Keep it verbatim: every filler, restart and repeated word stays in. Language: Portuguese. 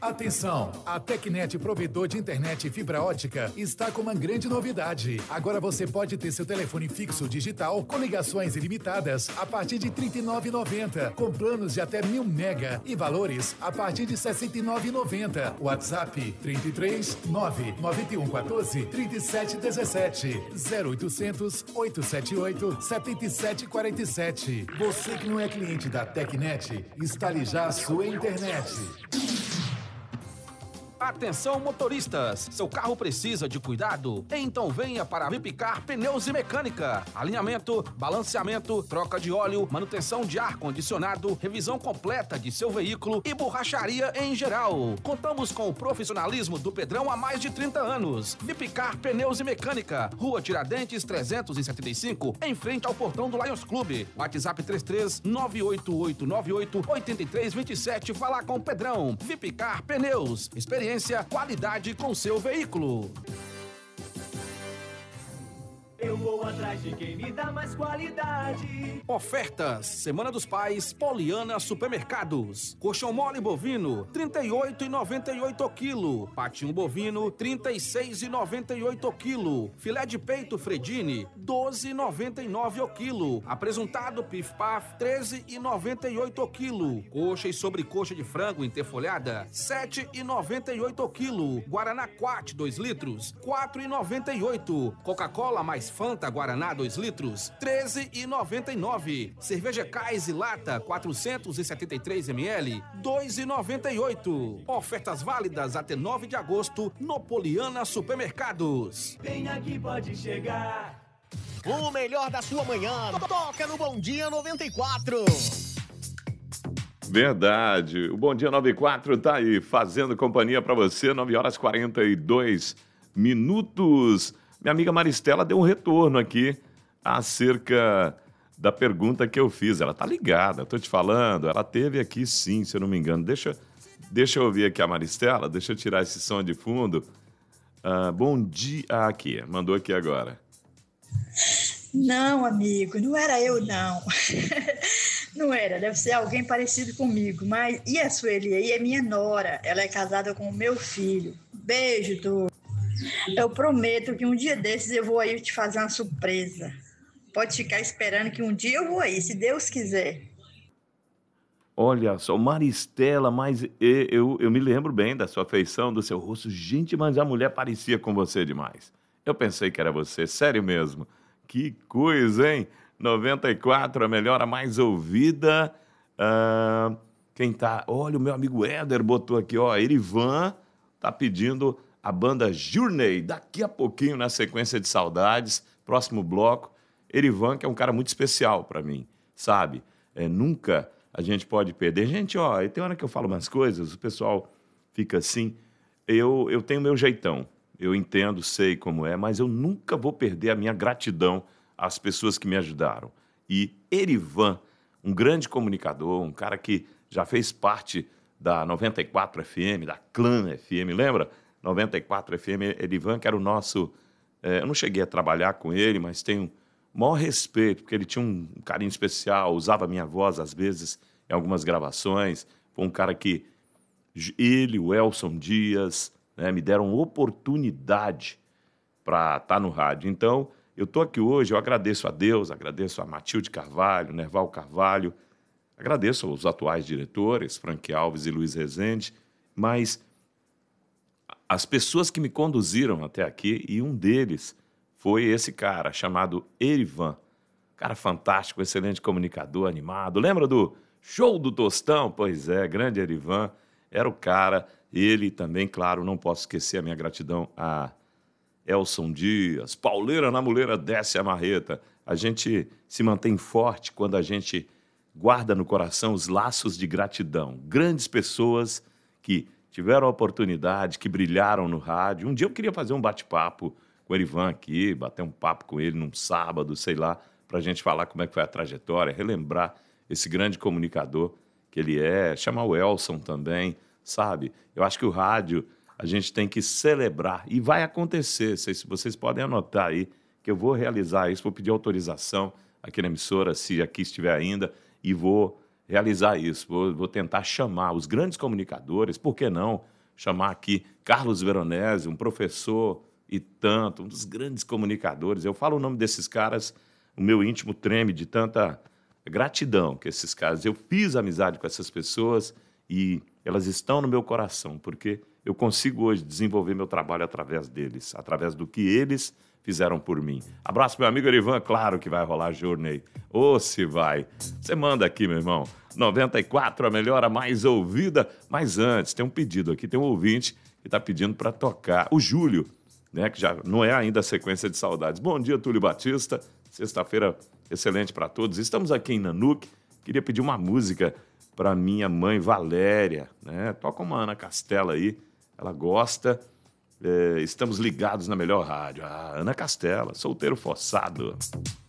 Atenção, a Tecnet, provedor de internet e fibra ótica, está com uma grande novidade. Agora você pode ter seu telefone fixo digital com ligações ilimitadas a partir de trinta e nove reais e noventa centavos, com planos de até mil mega e valores a partir de sessenta e nove reais e noventa centavos. WhatsApp trinta e três, nove nove um um quatro, trinta e sete dezessete, zero oitocentos, oitocentos e setenta e oito, setenta e sete quarenta e sete. Você que não é cliente da Tecnet, instale já a sua internet. Atenção motoristas, seu carro precisa de cuidado? Então venha para a Vipicar Pneus e Mecânica. Alinhamento, balanceamento, troca de óleo, manutenção de ar-condicionado, revisão completa de seu veículo e borracharia em geral. Contamos com o profissionalismo do Pedrão há mais de trinta anos. Vipicar Pneus e Mecânica, Rua Tiradentes trezentos e setenta e cinco, em frente ao portão do Lions Clube. WhatsApp três três nove oito oito nove oito oito três dois sete. Falar com o Pedrão. Vipicar Pneus, experiência, qualidade com seu veículo. Eu vou atrás de quem me dá mais qualidade. Ofertas: Semana dos Pais, Poliana Supermercados. Colchão mole bovino, trinta e oito reais e noventa e oito centavos o quilo. Patinho bovino, trinta e seis reais e noventa e oito centavos o quilo. Filé de peito Fredini, doze reais e noventa e nove centavos o quilo. Apresuntado Pif Paf, treze reais e noventa e oito centavos o quilo. Coxa e sobrecoxa de frango interfolhada, sete reais e noventa e oito centavos o quilo. Guaraná Quat, dois litros, quatro reais e noventa e oito centavos. Coca-Cola mais Fanta Guaraná dois litros, treze reais e noventa e nove centavos. Cerveja Kais e Lata quatrocentos e setenta e três mililitros, dois reais e noventa e oito centavos. Ofertas válidas até nove de agosto no Poliana Supermercados. Vem aqui, pode chegar. O melhor da sua manhã toca no Bom Dia noventa e quatro. Verdade. O Bom Dia noventa e quatro tá aí, fazendo companhia para você, nove horas e quarenta e dois minutos. Minha amiga Maristela deu um retorno aqui acerca da pergunta que eu fiz. Ela tá ligada, tô te falando. Ela teve aqui sim, se eu não me engano. Deixa, deixa eu ouvir aqui a Maristela, deixa eu tirar esse som de fundo. Ah, bom dia. Ah, aqui, mandou aqui agora. Não, amigo, não era eu, não. Não era, deve ser alguém parecido comigo. Mas e a Sueli aí é minha nora. Ela é casada com o meu filho. Beijo, tu. Eu prometo que um dia desses eu vou aí te fazer uma surpresa. Pode ficar esperando que um dia eu vou aí, se Deus quiser. Olha só, Maristela, mas eu, eu, eu me lembro bem da sua feição, do seu rosto. Gente, mas a mulher parecia com você demais. Eu pensei que era você, sério mesmo. Que coisa, hein? noventa e quatro, a melhor, a mais ouvida. Ah, quem tá... Olha, o meu amigo Éder botou aqui, ó, Erivan tá pedindo... a banda Journey, daqui a pouquinho, na sequência de saudades, próximo bloco. Erivan, que é um cara muito especial para mim, sabe? É, nunca a gente pode perder. Gente, ó, tem hora que eu falo umas coisas, o pessoal fica assim. Eu, eu tenho meu jeitão, eu entendo, sei como é, mas eu nunca vou perder a minha gratidão às pessoas que me ajudaram. E Erivan, um grande comunicador, um cara que já fez parte da noventa e quatro F M, da Clã F M, lembra? noventa e quatro F M, Erivan, que era o nosso... É, eu não cheguei a trabalhar com ele, mas tenho o maior respeito, porque ele tinha um carinho especial, usava a minha voz, às vezes, em algumas gravações. Foi um cara que... Ele, o Elson Dias, né, me deram oportunidade para estar no rádio. Então, eu estou aqui hoje, eu agradeço a Deus, agradeço a Matilde Carvalho, Nerval Carvalho, agradeço aos atuais diretores, Frank Alves e Luiz Rezende, mas... as pessoas que me conduziram até aqui, e um deles foi esse cara, chamado Erivan. Cara fantástico, excelente comunicador, animado. Lembra do Show do Tostão? Pois é, grande Erivan. Era o cara. Ele também, claro, não posso esquecer a minha gratidão a Elson Dias. Pauleira na muleira, desce a marreta. A gente se mantém forte quando a gente guarda no coração os laços de gratidão. Grandes pessoas que... tiveram a oportunidade, que brilharam no rádio. Um dia eu queria fazer um bate-papo com o Erivan aqui, bater um papo com ele num sábado, sei lá, para a gente falar como é que foi a trajetória, relembrar esse grande comunicador que ele é, chamar o Elson também, sabe? Eu acho que o rádio a gente tem que celebrar, e vai acontecer, se vocês podem anotar aí, que eu vou realizar isso, vou pedir autorização aqui na emissora, se aqui estiver ainda, e vou... realizar isso, vou, vou tentar chamar os grandes comunicadores, por que não? chamar aqui Carlos Veronese, um professor e tanto, um dos grandes comunicadores. Eu falo o nome desses caras, o meu íntimo treme de tanta gratidão que esses caras... Eu fiz amizade com essas pessoas e elas estão no meu coração, porque eu consigo hoje desenvolver meu trabalho através deles, através do que eles fizeram por mim. Abraço, meu amigo Erivan, claro que vai rolar Journey. Ô, se vai. Você manda aqui, meu irmão. noventa e quatro, a melhor, a mais ouvida. Mas antes, tem um pedido aqui, tem um ouvinte que está pedindo para tocar. O Júlio, né, que já não é ainda a sequência de saudades. Bom dia, Túlio Batista. Sexta-feira excelente para todos. Estamos aqui em Nanuque. Queria pedir uma música para minha mãe Valéria, né? Toca uma Ana Castela aí. Ela gosta. É, estamos ligados na melhor rádio. Ah, Ana Castela, solteiro forçado.